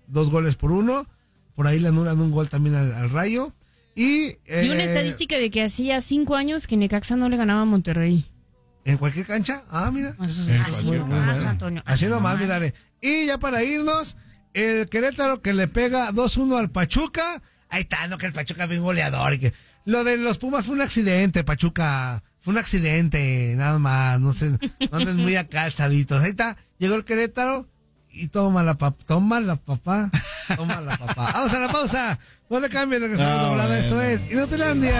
2-1. Por ahí le anulan un gol también al Rayo. Y una estadística de que hacía 5 años que Necaxa no le ganaba a Monterrey. ¿En cualquier cancha? Ah, mira. Así nomás, Antonio. Así nomás, mi Dare. Y ya para irnos, el Querétaro que le pega 2-1 al Pachuca. Ahí está, no, que el Pachuca es bien goleador. Y que lo de los Pumas fue un accidente, Pachuca. Fue un accidente, nada más. No sé, no anden muy acá, chavitos. Ahí está, llegó el Querétaro y toma la papá. Vamos a la pausa. No le cambien, regresamos a volada. Esto es Inutilandia.